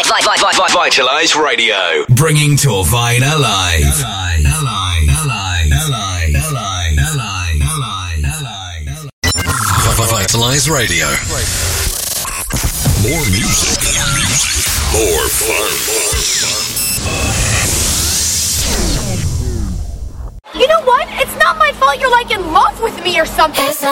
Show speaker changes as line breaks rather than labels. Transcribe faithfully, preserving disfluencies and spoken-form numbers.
Vitalize Radio, bringing Torvine alive. Alive, alive, alive, alive, alive, alive, alive, alive. Vitalize Radio. More music, more music, more fun.
You know what? It's not my fault you're like in love with me or something.